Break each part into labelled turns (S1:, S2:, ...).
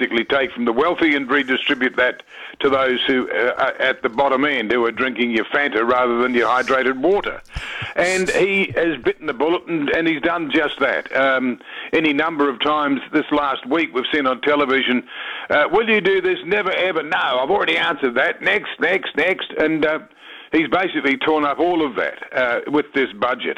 S1: basically take from the wealthy and redistribute that to those who are at the bottom end, who are drinking your Fanta rather than your hydrated water. And he has bitten the bullet, and he's done just that. Any number of times this last week we've seen on television, will you do this? Never, ever. No, I've already answered that. Next. And he's basically torn up all of that with this budget.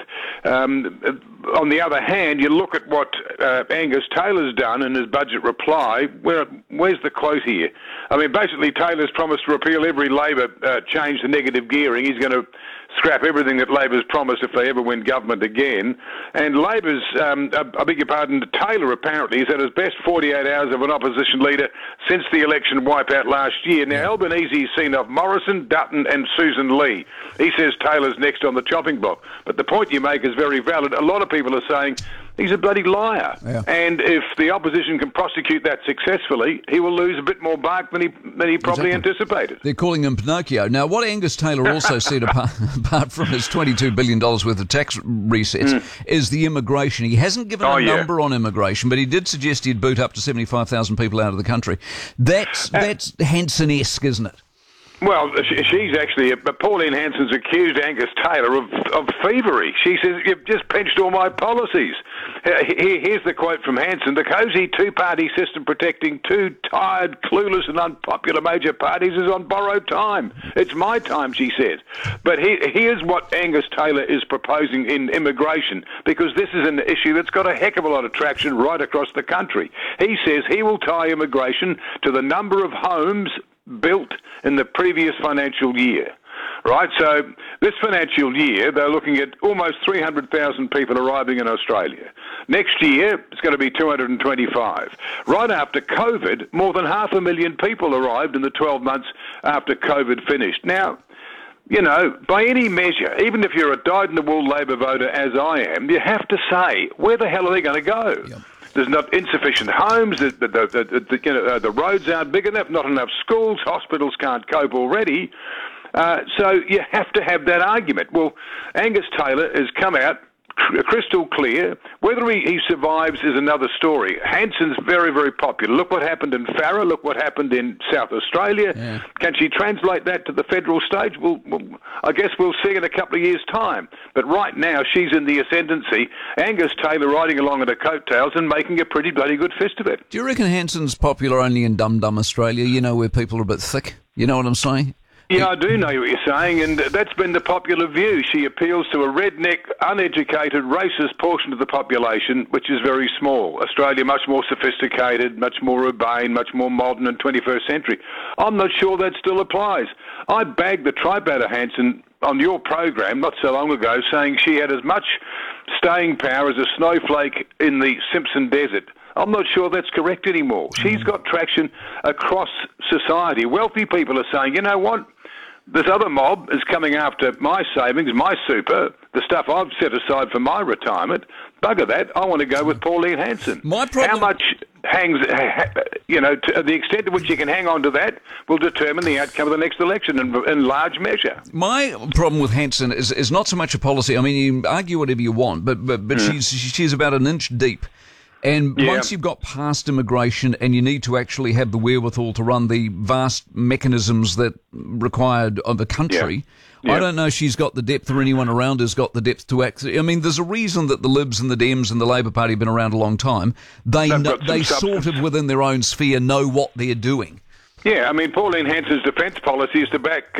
S1: On the other hand, you look at what Angus Taylor's done in his budget reply. Where's the quote here? I mean, basically, Taylor's promised to repeal every Labor change to negative gearing. He's going to scrap everything that Labor's promised if they ever win government again. And Labor's, I beg your pardon, Taylor apparently is at his best 48 hours of an opposition leader since the election wipeout last year. Now, Albanese's seen off Morrison, Dutton and Susan Lee. He says Taylor's next on the chopping block. But the point you make is very valid. A lot of people are saying he's a bloody liar. Yeah. And if the opposition can prosecute that successfully, he will lose a bit more bark than he probably anticipated.
S2: They're calling him Pinocchio. Now, what Angus Taylor also said, apart from his $22 billion worth of tax resets, is the immigration. He hasn't given a number on immigration, but he did suggest he'd boot up to 75,000 people out of the country. That's Hanson-esque, isn't it?
S1: Well, she's actually, Pauline Hanson's accused Angus Taylor of thievery. She says, you've just pinched all my policies. Here's the quote from Hanson. The cosy two-party system protecting two tired, clueless and unpopular major parties is on borrowed time. It's my time, she says. But here's what Angus Taylor is proposing in immigration, because this is an issue that's got a heck of a lot of traction right across the country. He says he will tie immigration to the number of homes built in the previous financial year. Right, so this financial year, they're looking at almost 300,000 people arriving in Australia. Next year, it's going to be 225. Right after COVID, more than 500,000 people arrived in the 12 months after COVID finished. Now, you know, by any measure, even if you're a dyed-in-the-wool Labor voter, as I am, you have to say, where the hell are they going to go? Yep. There's not insufficient homes, the roads aren't big enough, not enough schools, hospitals can't cope already. So you have to have that argument. Well, Angus Taylor has come out crystal clear. Whether he survives is another story. Hanson's very, very popular. Look what happened in Farrer. Look what happened in South Australia. Yeah. Can she translate that to the federal stage? Well, I guess we'll see in a couple of years' time. But right now, she's in the ascendancy. Angus Taylor riding along at her coattails and making a pretty bloody good fist of it.
S2: Do you reckon Hanson's popular only in dum-dum Australia, you know, where people are a bit thick? You know what I'm saying?
S1: Yeah, I do know what you're saying, and that's been the popular view. She appeals to a redneck, uneducated, racist portion of the population, which is very small. Australia, much more sophisticated, much more urbane, much more modern and 21st century. I'm not sure that still applies. I bagged the tripe out of Hanson on your program not so long ago, saying she had as much staying power as a snowflake in the Simpson Desert. I'm not sure that's correct anymore. She's got traction across society. Wealthy people are saying, you know what? This other mob is coming after my savings, my super, the stuff I've set aside for my retirement. Bugger that. I want to go with Pauline Hanson.
S2: My problem...
S1: How much hangs, you know, to the extent to which you can hang on to that will determine the outcome of the next election in large measure.
S2: My problem with Hanson is not so much a policy. I mean, you can argue whatever you want, but she's about an inch deep. And once you've got past immigration and you need to actually have the wherewithal to run the vast mechanisms that required of the country, I don't know she's got the depth or anyone around her's got the depth to act. I mean, there's a reason that the Libs and the Dems and the Labor Party have been around a long time. They sort of, within their own sphere, know what they're doing.
S1: Yeah, I mean, Pauline Hanson's defence policy is to back,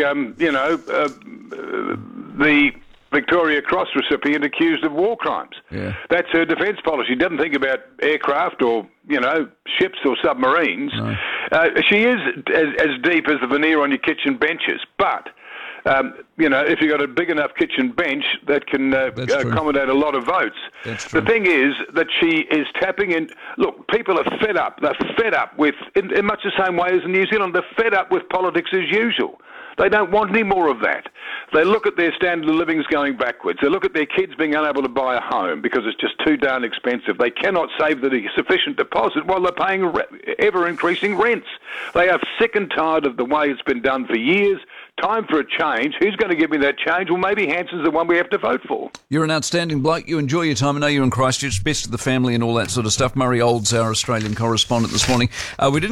S1: the Victoria Cross recipient accused of war crimes. Yeah. That's her defence policy. She doesn't think about aircraft or, you know, ships or submarines. No. She is as deep as the veneer on your kitchen benches. But, you know, if you've got a big enough kitchen bench, that can accommodate a lot of votes.
S2: That's true.
S1: The thing is that she is tapping in... Look, people are fed up. They're fed up with, in much the same way as in New Zealand, they're fed up with politics as usual. They don't want any more of that. They look at their standard of living going backwards. They look at their kids being unable to buy a home because it's just too darn expensive. They cannot save the sufficient deposit while they're paying ever-increasing rents. They are sick and tired of the way it's been done for years. Time for a change. Who's going to give me that change? Well, maybe Hanson's the one we have to vote for.
S2: You're an outstanding bloke. You enjoy your time. I know you're in Christchurch. Best of the family and all that sort of stuff. Murray Olds, our Australian correspondent this morning. We didn't